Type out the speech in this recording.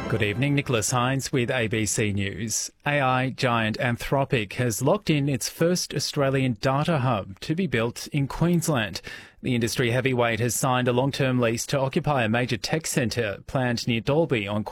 Good evening, Nicholas Hines with ABC News. AI giant Anthropic has locked in its first Australian data hub to be built in Queensland. The industry heavyweight has signed a long-term lease to occupy a major tech centre planned near Dalby on